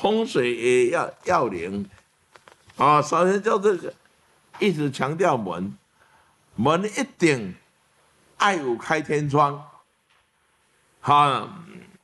风水也要灵啊。首先就这个，一直强调门一定爱有开天窗，哈。